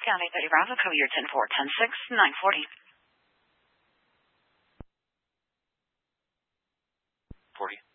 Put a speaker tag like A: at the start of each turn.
A: County, Betty Bravo, cover your 10-4, 10-6, 940.
B: 40.